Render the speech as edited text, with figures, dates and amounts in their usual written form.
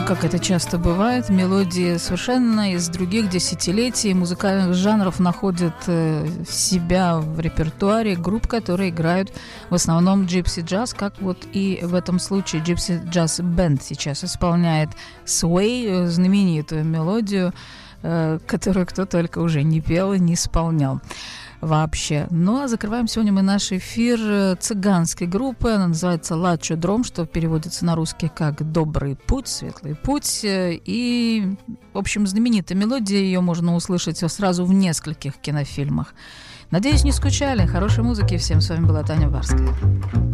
как это часто бывает, мелодии совершенно из других десятилетий музыкальных жанров находят себя в репертуаре групп, которые играют в основном джипси-джаз, как вот и в этом случае Gypsy Jazz Band сейчас исполняет Sway, знаменитую мелодию, которую кто только уже не пел и не исполнял вообще. Ну, а закрываем сегодня мы наш эфир цыганской группы. Она называется «Лачо Дром», что переводится на русский как «Добрый путь», «Светлый путь». И, в общем, знаменитая мелодия, ее можно услышать сразу в нескольких кинофильмах. Надеюсь, не скучали. Хорошей музыки всем. С вами была Таня Варская.